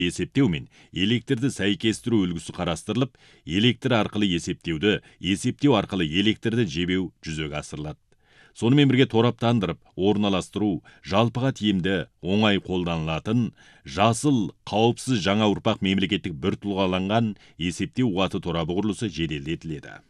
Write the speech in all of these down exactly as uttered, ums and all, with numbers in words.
есептеу мен электрді сәйкестіру үлгісі қарастырылып, электр арқылы есептеуді, есептеу арқылы электрді жебеу жүзеге асырылады. Сонымен бірге тораптандырып, орналастыру, жалпыға тиімді, оңай қолданылатын, жасыл, қауіпсіз жаңа ұрпақ мемлекеттік бір тұлғаланған есептеу қуаты торабы құрылысы жеделдетіледі.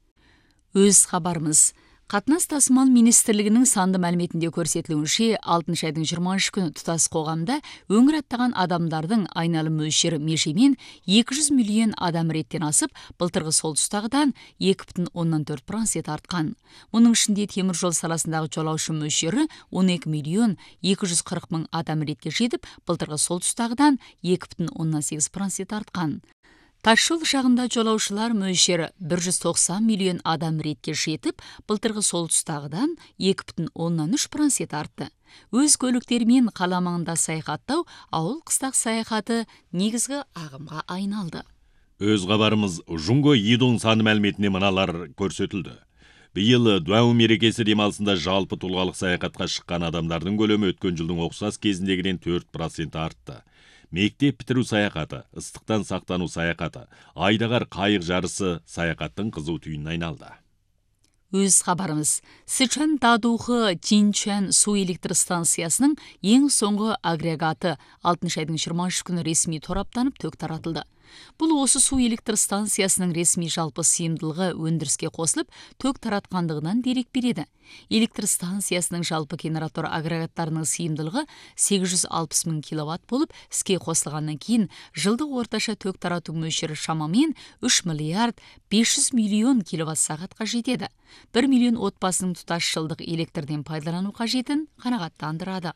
Өз хабарымыз. Қатынас тасымал министрлігінің санды мәліметінде көрсетілуінше, алтыншы айдың жиырмасыншы күні тұтас қоғамда өңір аттаған адамдардың айналым мөлшері межемен екі жүз миллион адам реттен асып, былтырғы сол тұстағыдан екі бүтін оннан төрт процент артқан. Мұның ішінде темір жол саласындағы жолаушы мөлшері он екі миллион екі жүз қырық мың адам ретке жетіп, былтырғы сол тұстағыдан екі бүтін оннан сегіз процент артқан. Тасжол жағында жолаушылар мөлшері бір жүз тоқсан миллион адам ретке жетіп, былтырғы сол тұстағыдан екі бүтін оннан үш процент артты. Өз көліктермен қала маңында саяхаттау ауыл қыстақ саяхаты негізгі ағымға айналды. Өз хабарымыз Жунго Идун саны мәліметіне мыналар көрсетілді. Биыл Дуау мерекесі демалысында жалпы тұлғалық саяхатқа шыққан адамдардың көлемі өткен жылдың ұқсас кезіндегіден төрт процент артты. Мектеп бітіру саяхаты, ыстықтан сақтану саяхаты, айдағар қайық жарысы саяхаттың қызу түйініне айналды. Өз хабарымыз. Сычуан Дадухы Чинчуан су электр станциясының ең соңғы агрегаты алтыншы айдың жиырмасыншы күні ресми тораптанып төк таратылды. Бұл осы су электр станциясының ресми жалпы сыйымдылығы өндіріске қосылып, төк таратқандығынан дерек береді. Электр станциясының жалпы генератор агрегаттарының сыйымдылығы сегіз жүз алпыс мың киловатт болып, іске қосылғаннан кейін жылдық орташа төк тарату мөлшері шамамен үш миллиард бес жүз миллион киловатт сағатқа жетеді. бір миллион отбасының тұтас жылдық электрден пайдалану қажетін қанағаттандырады.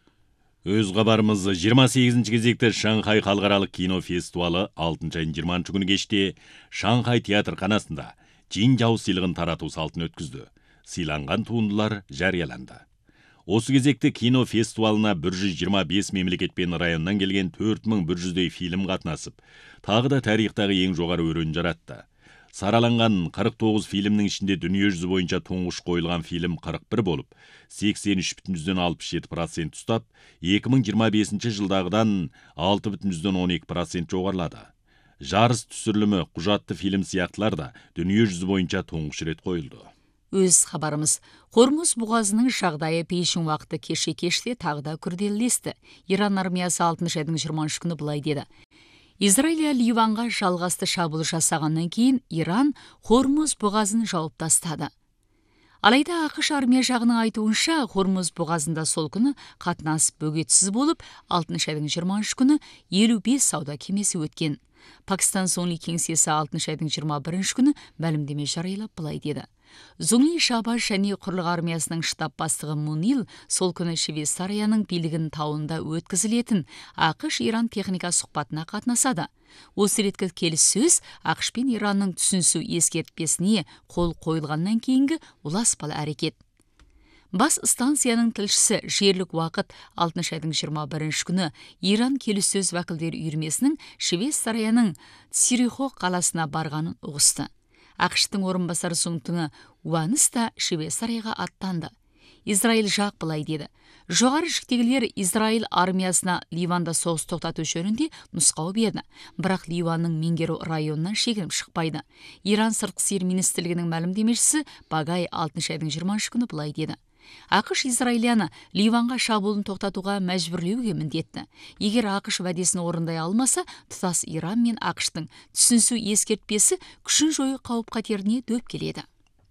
Өз хабарымыз жиырма сегізінші кезекті Шанхай халықаралық кино фестивалы алтыншы айдың жиырмасыншы күні кеште Шанхай театр қанасында Джинжау сыйлығын тарату салтын өткізді. Сыйланған туындылар жарияланды. Осы кезекті кино фестивалына бір жүз жиырма бес мемлекет пен районнан келген төрт мың бір жүздей фильм қатынасып, тағы да тарихтағы ең жоғары өрен жаратты. Сараланған қырық тоғыз фильмнің ішінде дүние жүзі бойынша тұңғыш қойылған фильм қырық бір болып, сексен үш бүтін жүзден алпыс жеті процент ұстап, екі мың жиырма бесінші жылдағыдан алты бүтін жүзден он екі процент жоғарылады. Жарыс түсірілімі, құжатты фильм сияқтылар да дүние жүзі бойынша тұңғыш рет қойылды. Өз хабарымыз. Хормуз бұғазының жағдайы пейшін уақыты кеше кеште тағы да күрделілесті. Иран армиясы алтыншы айдың жиырмасыншы күні былай деді. Израиль Ливанға жалғасты шабуыл жасағаннан кейін Иран Хормуз бұғазын жауып тастады. Алайда ақш армия жағының айтуынша Хормуз бұғазында сол күні қатынас бөгетсіз болып, алтыншы айдың жиырмасыншы күні елу бес сауда кемесі өткен. Пакистан Соңли кеңсесі алтыншы айдың жиырма бірінші күні мәлімдеме жариялап былай деді. Зуңли Шабаш және құрлық армиясының штаб бастығы Мунил сол күні Швейцарияның билігін тауында өткізілетін ақш Иран техника сұхбатына қатынасады. Осы реткі келіссөз ақш пен Иранның түсінісу ескертпесіне қол қойылғаннан кейінгі ұласпалы әрекет. Бас станцияның тілшісі жерлік уақыт алтыншы айдың жиырма бірінші күні Иран келіссөз уәкілдері үйірмесінің Швейцарияның Цюрихо қаласына барғанын ұғысты. ақштың орынбасары Сунтыңы Уаныс та Швейцарияға аттанды. Израиль жақ былай деді. Жоғары жіктегілер Израиль армиясына Ливанда соғыс тоқтату жөнінде нұсқау берді. Бірақ Ливанның меңгеру районынан шегініп шықпайды. Иран сыртқы істер министрлігінің мәлімдемешісі Багай алтыншы айдың жиырмасыншы күні былай деді. ақш Израильяны Ливанға шабуылын тоқтатуға мәжбүрлеуге міндетті. Егер ақш уәдесін орындай алмаса, тұтас Иран мен ақштың түсінісу ескертпесі күшін жою қауіп-қатеріне дөп келеді.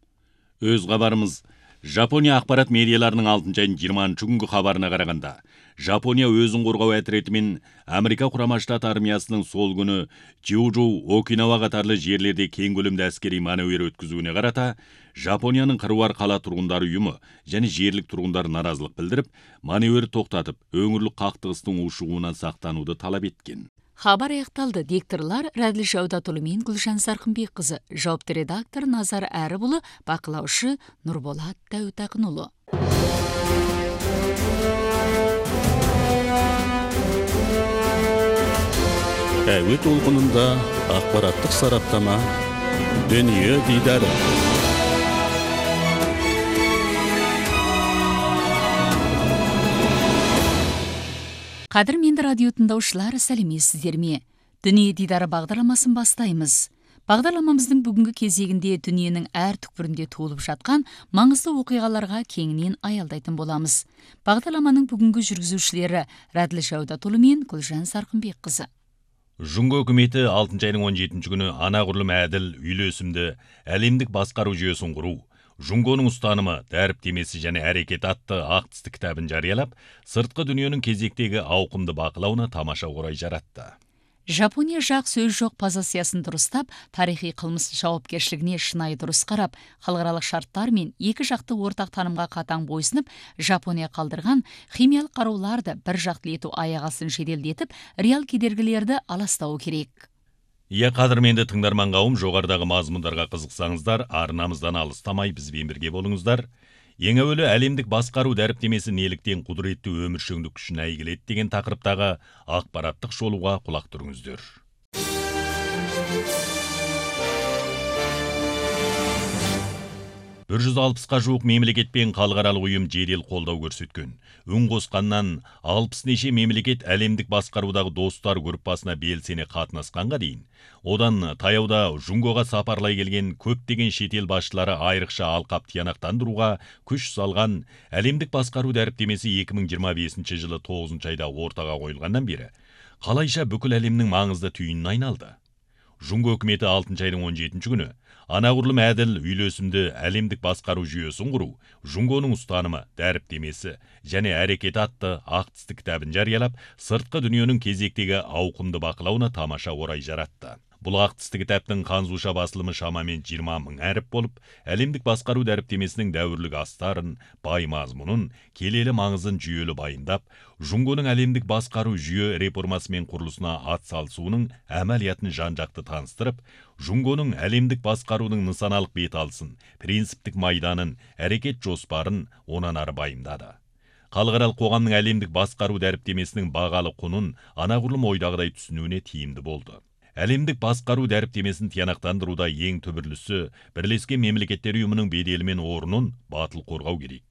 Өз хабарымыз. Жапония ақпарат медиаларының алтыншы айдың жиырмасыншы күнгі хабарына қарағанда, Жапония өзін қорғау әтіретімен Америка құрама штат армиясының сол күні Чиуджу, Окинава қатарлы жерлерде кең көлемді әскери маневр өткізуіне қарата, Жапонияның қыруар қала тұрғындары ұйымы және жерлік тұрғындар наразылық білдіріп, маневр тоқтатып, өңірлік қақтығыстың ушығуынан сақтануды талап еткен. Хабар аяқталды. Дикторлар Рәділ Жаудатұлы мен Гүлжан Сарқынбек қызы, жауапты редактор Назар Әрібұлы, бақылаушы Нұрболат Дәутақынұлы. Әуе толқынында ақпараттық сараптама, дүние дидары. Қадірменді радио тыңдаушылар, сәлеметсіздер ме? Дүние дидары бағдарламасын бастаймыз. Бағдарламамыздың бүгінгі кезегінде дүниенің әр түкпірінде толып жатқан маңызды оқиғаларға кеңінен аялдайтын боламыз. Бағдарламаның бүгінгі жүргізушілері Раділ Жаудатұлы мен Гүлжан Сарқынбекқызы. Жұңго үкіметі алтыншы айының он жетінші күні анағұрлым әділ, үйлесімді, әлемдік басқару жүйесін құру, Жұңгоның ұстанымы, дәріптемесі және әрекет атты ақтысты кітабын жариялап, сыртқы дүниенің кезектегі ауқымды бақылауына тамаша орай жаратты. Жапония жақ сөз жоқ позициясын дұрыстап, тарихи қылмыс жауапкершілігіне шынайы дұрыс қарап, халықаралық шарттар мен екі жақты ортақ танымға қатаң бойсынып, Жапония қалдырған химиялық қаруларды бір жақты ету аяғасын жеделдетіп, реал кедергілерді аластау керек. Иә, қадірменді тыңдарман қауым, жоғарыдағы мазмұндарға қызықсаңыздар, арнамыздан алыстамай бізбен бірге болыңыздар. Ең әуелі әлемдік басқару дәріптемесі неліктен құдіретті өміршеңдік күшін әйгіледі деген тақырыптағы ақпараттық шолуға құлақ түріңіздер. бір жүз алпысқа жуық мемлекет пен халықаралық ұйым жедел қолдау көрсеткен. Үн қосқаннан алпыс неше мемлекет әлемдік басқарудағы достар группасына белсене қатынасқанға дейін. Одан таяуда Жұңгоға сапарлай келген көптеген шетел басшылары айрықша алқап тиянақтандыруға күш салған әлемдік басқару дәріптемесі екі мың жиырма бесінші жылы тоғызыншы айда ортаға қойылғаннан бері қалайша бүкіл әлемнің маңызды түйініне айналды. Жұңго үкіметі алтыншы айдың он жетінші күні анағұрлым әділ, үйлесімді әлемдік басқару жүйесін құру, Жұңгоның ұстанымы, дәріптемесі және әрекет атты ақтысты кітабын жариялап, сыртқы дүниенің кезектегі ауқымды бақылауына тамаша орай жаратты. Бұл ақтысты кітаптың қанзуша басылымы шамамен жиырма мың әріп болып, әлемдік басқару дәріптемесінің дәуірлік астарын, бай мазмұнын, келелі маңызын жүйелі байындап, Жұңгоның әлемдік басқару жүйе реформасы мен құрылысына ат салысуының әмәлиятын жан-жақты таныстырып, Жұңгоның әлемдік басқарудың нысаналық беталысын, принциптік майданын, әрекет жоспарын онан ары байымдады. Халықаралық қоғамның әлемдік басқару дәріптемесінің бағалы құнын анағұрлым ойдағыдай түсінуіне тиімді болды. Әлемдік басқару дәріптемесін тиянақтандыруда ең түбірлісі Бірлескен Мемлекеттер Ұйымының беделі мен орнын батыл қорғау керек.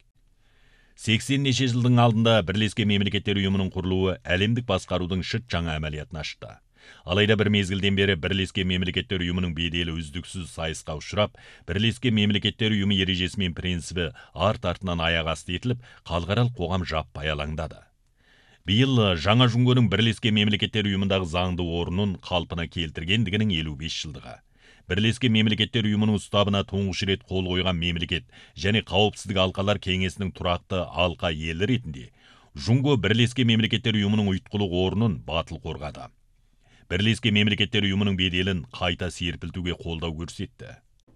сексен неше жылдың алдында Бірлескен Мемлекеттер Ұйымының құрылуы әлемдік басқарудың шыт жаңа әмәлиятын ашты. Алайда бір мезгілден бері Бірлескен Мемлекеттер Ұйымының беделі үздіксіз сайысқа ұшырап, Бірлескен Мемлекеттер Ұйымы ережесі мен принципі арт-артынан аяқ асты етіліп, халықаралық қоғам жаппай алаңдады. Биыл жаңа Жұңгоның Бірлескен Мемлекеттер Ұйымындағы заңды орнын қалпына келтіргендігінің елу бес жылдығы. Бірлескен Мемлекеттер Ұйымының ұстабына тұңғыш рет қол қойған мемлекет және қауіпсіздік алқалар кеңесінің тұрақты алқа елі ретінде Жұңго Бірлескен Мемлекеттер Ұйымының ұйытқылық орнын батыл қорғады. Бірлескен Мемлекеттер Ұйымының беделін қайта серпілтуге қолдау көрсетті.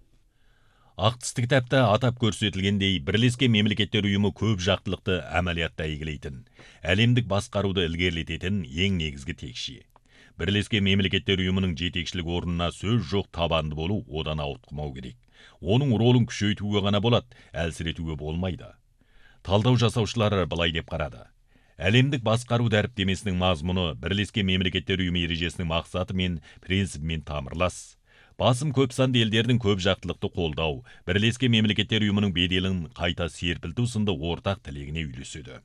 Ақтысты кітапта атап көрсетілгендей, Бірлескен Мемлекеттер Ұйымы көп жақтылықты әмәлиятта әйгілейтін, әлемдік басқаруды ілгерілететін ең негізгі текше. Бірлескен Мемлекеттер Ұйымының жетекшілік орнына сөз жоқ табанды болу одан ауытқымау керек. Оның ролын күшейтуге ғана болады, әлсіретуге болмайды. Талдау жасаушылар былай деп қарады. Әлемдік басқару дәріптемесінің мазмұны Бірлескен Мемлекеттер Ұйымы ережесінің мақсаты мен принципімен тамырлас. Басым көп санды елдердің көп жақтылықты қолдау, Бірлескен Мемлекеттер Ұйымының беделін қайта серпілту сынды ортақ тілегіне үйлеседі.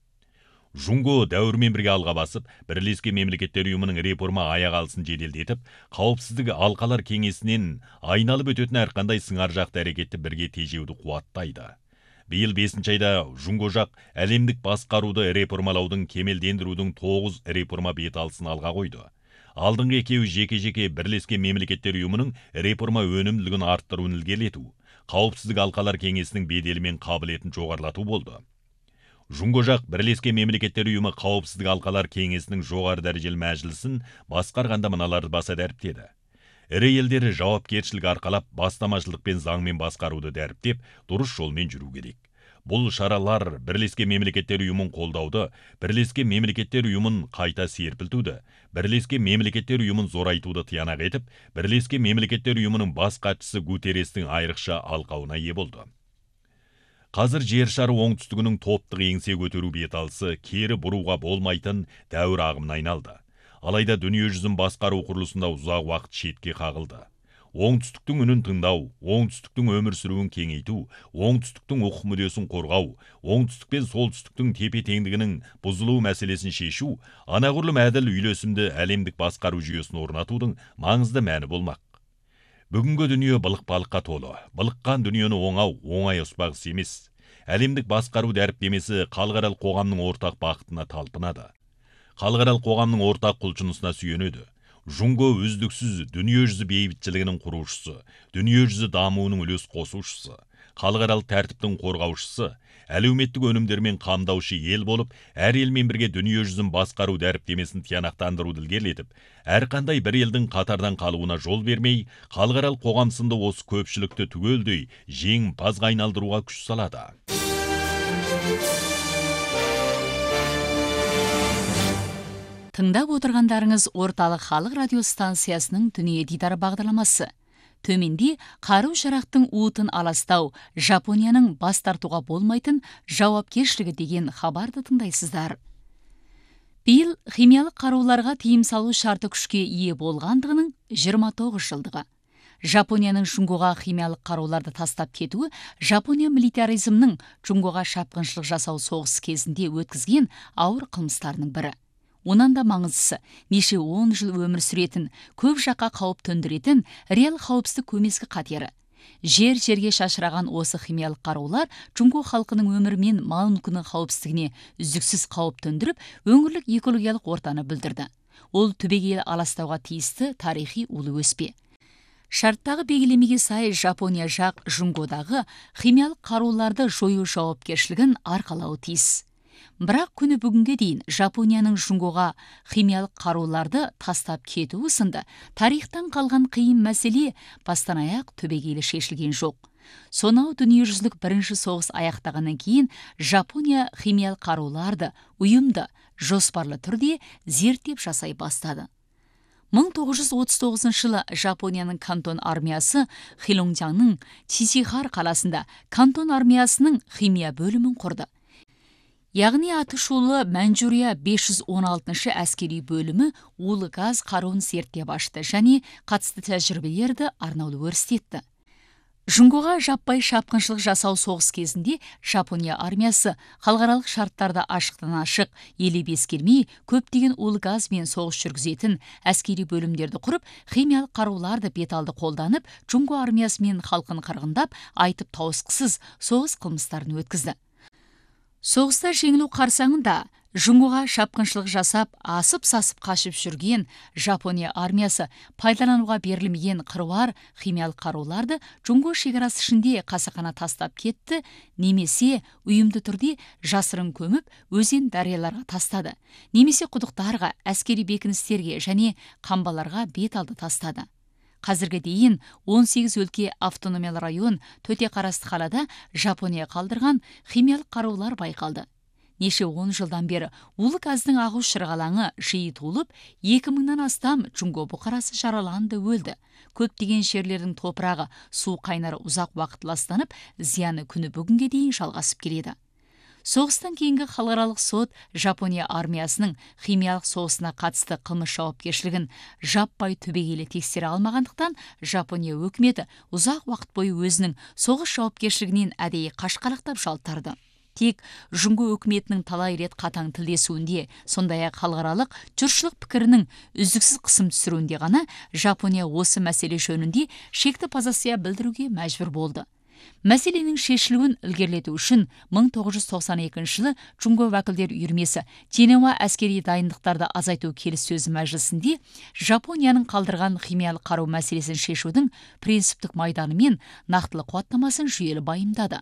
Жұңго дәуірмен бірге алға басып, Бірлескен Мемлекеттер Ұйымының реформа аяқ алысын жеделдетіп, қауіпсіздігі алқалар кеңесінен айналып өтетін әрқандай сыңар жақты әрекетті бірге тежеуді қуаттайды. Биыл бесінші айда Жұңго жақ әлемдік басқаруды реформалаудың кемелдендірудің тоғыз реформа беталысын алға қойды. Алдыңғы екеуі жеке-жеке Бірлескен Мемлекеттер Ұйымының реформа өнімділігін арттыруын ілгерілету, қауіпсіздік алқалар кеңесінің беделі мен қабілетін жоғарылату болды. Жұңго жақ Бірлескен Мемлекеттер Ұйымы қауіпсіздік алқалар кеңесінің жоғары дәрежелі мәжілісін басқарғанда мыналарды баса дәріптеді. Ірі елдері жауапкершілік арқалап, бастамашылық пен заңмен басқаруды дәріптеп, дұрыс жолмен жүру керек. Бұл шаралар Бірлескен Мемлекеттер Ұйымын қолдауды, Бірлескен Мемлекеттер Ұйымын қайта серпілтуді, Бірлескен Мемлекеттер Ұйымын зорайтуды тиянақ етіп, Бірлескен Мемлекеттер Ұйымының бас хатшысы Гутеррестің айрықша алқауына ие болды. Қазір жер шары оңтүстігінің топтық еңсе көтеру беталысы кері бұруға болмайтын дәуір ағымына айналды. Алайда дүние жүзін басқару құрылысында ұзақ уақыт шетке қағылды. оңтүстіктің үнін тыңдау, оңтүстіктің өмір сүруін кеңейту, оңтүстіктің құқық мүддесін қорғау, оңтүстік пен солтүстіктің тепе-теңдігінің бұзылу мәселесін шешу, анағұрлым әділ үйлесімді әлемдік басқару жүйесін орнатудың маңызды мәні болмақ. Бүгінгі дүние былық-балыққа толы. Былыққан дүниені оңау, оңай ұспағысы емес. Әлемдік басқару дәріптемесі халықаралық қоғамның ортақ бақытына талпынады. Халықаралық қоғамның ортақ құлшынысына сүйенеді. Жунго үздіксіз дүниежүзі бейбітшілігінің құрушысы, дүниежүзі дамуының үлес қосушысы, халықаралық тәртіптің қорғаушысы, әлеуметтік өнімдермен қамдаушы ел болып, әр елмен бірге дүниежүзін басқару дәріптемесін тиянақтандыруды ілгерілетіп, әрқандай бір елдің қатардан қалуына жол бермей, халықаралық қоғам сынды осы көпшілікті түгелдей жеңімпазға айналдыруға күш салады. Тыңдап отырғандарыңыз орталық халық радиостанциясының дүние дидары бағдарламасы. Төменде қару-жарақтың уытын аластау, Жапонияның бас тартуға болмайтын жауапкершілігі деген хабарды тыңдайсыздар. Биыл химиялық қаруларға тыйым салу шарты күшке ие болғандығының жиырма тоғыз жылдығы. Жапонияның Жунгоға химиялық қаруларды тастап кетуі Жапония милитаризмнің Жунгоға шапқыншылық жасау соғысы кезінде өткізген ауыр қылмыстарының бірі. Онан да маңыздысы, неше он жыл өмір сүретін, көп жаққа қауіп төндіретін реал қауіпсіздік көмескі қатері. Жер-жерге шашыраған осы химиялық қарулар Жунго халқының өмірі мен мал-мүлкінің қауіпсіздігіне үздіксіз қауіп төндіріп, өңірлік экологиялық ортаны білдірді. Ол түбегейлі аластауға тиісті тарихи улы өспе. Шарттағы белгілемеге сай Жапония жақ Жунгодағы химиялық қаруларды жою жауапкершілігін арқалауы тиіс. Бірақ күні бүгінге дейін Жапонияның Жунгоға химиялық қаруларды тастап кетуі сынды тарихтан қалған қиын мәселе бастан аяқ түбегейлі шешілген жоқ. Сонау дүниежүзілік бірінші соғыс аяқтағаннан кейін Жапония химиялық қаруларды ұйымды, жоспарлы түрде зерттеп жасай бастады. мың тоғыз жүз отыз тоғызыншы жылы Жапонияның Кантон армиясы Хилонgjangның Чисихар қаласында Кантон армиясының химия бөлімін құрды. Яғни атышулы Манчжурия бес жүз он алтыншы әскери бөлімі улы газ қаруын зерттеп ашты және қатысты тәжірибелерді арнаулы өрістетті. Жунгоға жаппай шапқыншылық жасау соғыс кезінде Жапония армиясы халықаралық шарттарды ашықтан ашық елеп ескермей көптеген улы газбен соғыс жүргізетін әскери бөлімдерді құрып, химиялық қаруларды беталды қолданып, Жунго армиясы мен халқын қырғындап, айтып тауысқысыз соғыс қылмыстарын өткізді. Соғыста жеңілу қарсаңында Жунгоға шапқыншылық жасап, асып-сасып қашып жүрген Жапония армиясы пайдалануға берілмеген қыруар химиялық қаруларды Жунго шекарасы ішінде қасақана тастап кетті, немесе ұйымды түрде жасырын көміп, өзен дарияларға тастады, немесе құдықтарға, әскери бекіністерге және қамбаларға бет алды тастады. Қазірге дейін он сегіз өлке автономиялы район төте қарасты қалада Жапония қалдырған химиялық қарулар байқалды. Неше он жылдан бері улы газдың ағу шырғалаңы жиі толып, екі мыңнан астам Жунго бұқарасы жараланды, өлді. Көптеген жерлердің топырағы су қайнары ұзақ уақыт ластанып, зияны күні бүгінге дейін жалғасып келеді. Соғыстан кейінгі халықаралық сот Жапония армиясының химиялық соғысына қатысты қылмыс жауапкершілігін жаппай түбегейлі тексере алмағандықтан, Жапония өкіметі ұзақ уақыт бойы өзінің соғыс жауапкершілігінен әдейі қашқалақтап жалтарды. Тек Жунго өкіметінің талай рет қатаң тілдесуінде, сондай-ақ халықаралық жұртшылық пікірінің үздіксіз қысым түсіруінде ғана Жапония осы мәселе жөнінде шекті позиция білдіруге мәжбүр болды. Мәселенің шешілуін ілгерілету үшін мың тоғыз жүз тоқсан екінші жылы Жунго уәкілдер үйірмесі Женева әскери дайындықтарды азайту келіссөзі мәжілісінде Жапонияның қалдырған химиялық қару мәселесін шешудің принциптік майданы мен нақтылы қуаттамасын жүйелі байымдады.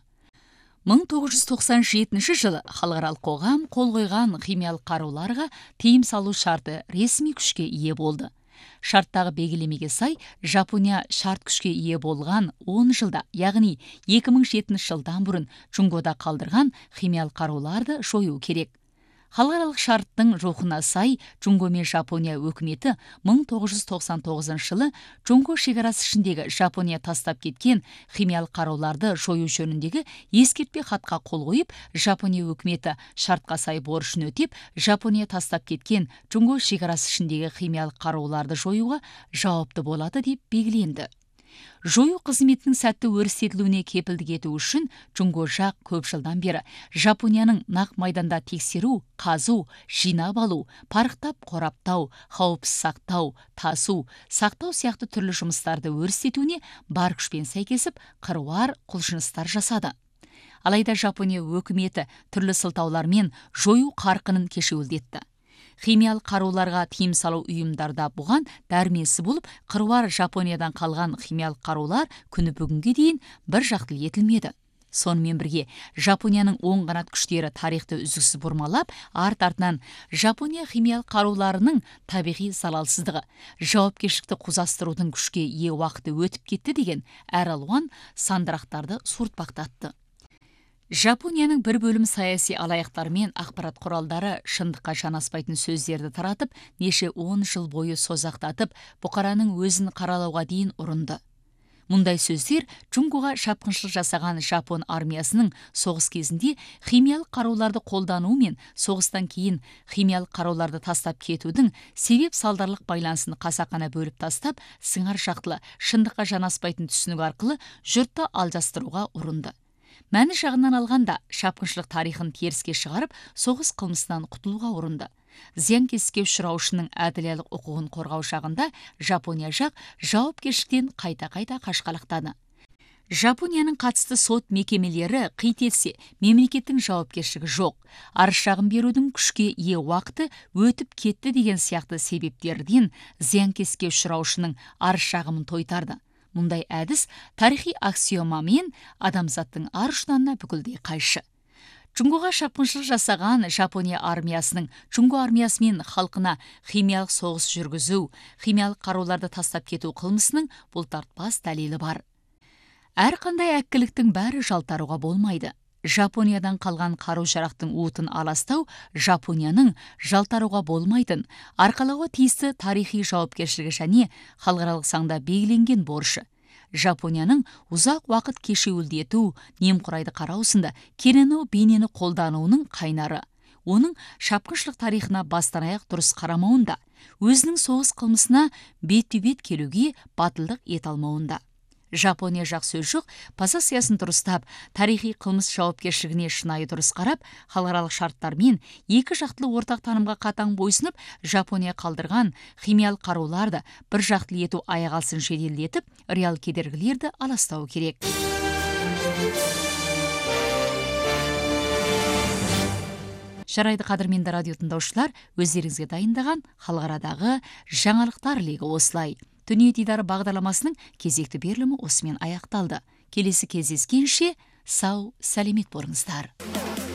мың тоғыз жүз тоқсан жетінші жылы халықаралық қоғам қол қойған химиялық қаруларға тыйым салу шарты ресми күшке ие болды. Шарттағы белгілемеге сай, Жапония шарт күшке ие болған он жылда, яғни екі мың жетінші жылдан бұрын Жунгода қалдырған химиялық қаруларды жою керек. Халықаралық шарттың рухына сай, Жунго мен Жапония өкіметі мың тоғыз жүз тоқсан тоғызыншы жылы Жунго шекарасы ішіндегі Жапония тастап кеткен химиялық қаруларды жою жөніндегі ескертпе хатқа қол қойып, Жапония өкіметі шартқа сай борышын өтеп, Жапония тастап кеткен Жунго шекарасы ішіндегі химиялық қаруларды жоюға жауапты болады деп белгіленді. Жою қызметінің сәтті өрістетілуіне кепілдік ету үшін Джунго жақ көп жылдан бері Жапонияның нақ майданда тексеру, қазу, жинап алу, парықтап қораптау, қауіпсіз сақтау, тасу, сақтау сияқты түрлі жұмыстарды өрістетуіне бар күшпен сәйкесіп қыруар құлшыныстар жасады. Алайда Жапония өкіметі түрлі сылтаулармен жою қарқынын кешеуілдетті. Химиялық қаруларға тыйым салу ұйымдарда бұған дәрмесі болып, қыруар Жапониядан қалған химиялық қарулар күні бүгінге дейін бір жақтылы етілмеді. Сонымен бірге Жапонияның оң қанат күштері тарихты үздіксіз бұрмалап, арт-артынан Жапония химиялық қаруларының табиғи залалсыздығы, жауапкершілікті қозастырудың күшке ие уақыты өтіп кетті деген әр алуан сандырақтарды суыртпақтатты. Жапонияның бір бөлім саяси алаяқтар мен ақпарат құралдары шындыққа жанаспайтын сөздерді таратып, неше он жыл бойы созақтатып, бұқараның өзін қаралауға дейін ұрынды. Мұндай сөздер Джунгоға шапқыншылық жасаған Жапон армиясының соғыс кезінде химиялық қаруларды қолдану мен соғыстан кейін химиялық қаруларды тастап кетудің себеп салдарлық байланысын қасақана бөліп тастап, сыңар жақтылы шындыққа жанаспайтын түсінік арқылы жұртты алжастыруға ұрынды. Мәні жағынан алғанда, шапқыншылық тарихын теріске шығарып, соғыс қылмысынан құтылуға ұрынды. Зиянкеске ұшыраушының әділдік құқығын қорғау жағында Жапония жақ жауапкершіліктен қайта-қайта қашқалақтады. Жапонияның қатысты сот мекемелері қит етсе, мемлекеттің жауапкершілігі жоқ. Арыз шағым берудің күшке ие уақыты өтіп кетті деген сияқты себептерден зиянкеске ұшыраушының арыз шағымын тойтарды. Мұндай әдіс тарихи аксиомамен адамзаттың ар ұшынан бүкілдей қайшы. Джунгоға шапқыншылық жасаған Жапония армиясының Джунго армиясы мен халқына химиялық соғыс жүргізу, химиялық қаруларды тастап кету қылмысының бұлтартпас дәлелі бар. Әрқандай әккіліктің бәрі жалтаруға болмайды. Жапониядан қалған қару-жарақтың уытын аластау Жапонияның жалтаруға болмайтын, арқалауға тиісті тарихи жауапкершілігі және халықаралық заңда белгіленген борышы. Жапонияның ұзақ уақыт кешеуілдету, немқұрайды қараусында керену бейнені қолдануының қайнары. Оның шапқыншылық тарихына бастан аяқ дұрыс қарамауында, өзінің соғыс қылмысына бет-бет келуге батылдық ете алмауында. Жапония жақ сөз жоқ, позициясын дұрыстап, тарихи қылмыс жауапкершілігіне шынайы дұрыс қарап, халықаралық шарттармен екі жақтылы ортақ танымға қатаң бойсынып, Жапония қалдырған химиялық қаруларды бір жақтылы ету аяқ алсын жеделдетіп, реал кедергілерді аластау керек. Жарайды, қадірменді радио тыңдаушылар, өздеріңізге дайындаған халықарадағы жаңалықтар легі осылай. Дүние дидары бағдарламасының кезекті берілімі осымен аяқталды. Келесі кездескенше сау, сәлемет болыңыздар.